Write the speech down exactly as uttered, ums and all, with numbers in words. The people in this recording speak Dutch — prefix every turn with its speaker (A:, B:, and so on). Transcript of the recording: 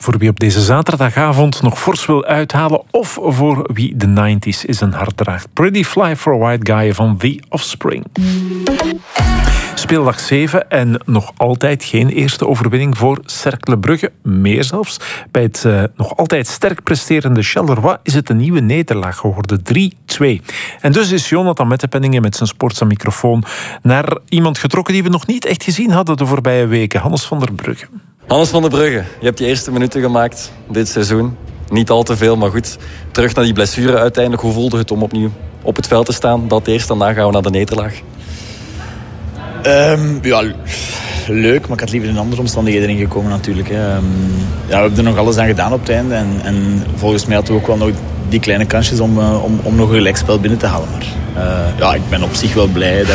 A: voor wie op deze zaterdagavond nog fors wil uithalen of voor wie de negentig is een hart draagt. Pretty Fly for a White Guy van The Offspring. Speeldag zeven en nog altijd geen eerste overwinning voor Cercle Brugge. Meer zelfs. Bij het uh, nog altijd sterk presterende Charleroi is het een nieuwe nederlaag geworden. drie twee. En dus is Jonathan Mettepenningen met zijn sportse microfoon naar iemand getrokken die we nog niet echt gezien hadden de voorbije weken. Hannes van der Brugge.
B: Hannes van der Brugge, je hebt je eerste minuten gemaakt dit seizoen. Niet al te veel, maar goed. Terug naar die blessure uiteindelijk. Hoe voelde het om opnieuw op het veld te staan? Dat eerst, daarna gaan we naar de nederlaag.
C: Um, ja, leuk, maar ik had liever in andere omstandigheden ingekomen natuurlijk. Hè. Um, ja, we hebben er nog alles aan gedaan op het einde. En, en volgens mij hadden we ook wel nog die kleine kansjes om, uh, om, om nog een gelijkspel binnen te halen. Maar uh, ja, ik ben op zich wel blij dat